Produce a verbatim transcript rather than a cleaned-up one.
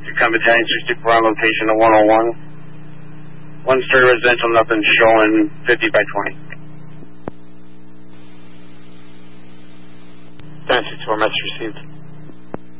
Become Battalion sixty-four on location of one oh one. One story residential, nothing showing, fifty by twenty. Battalion sixty-four, message received.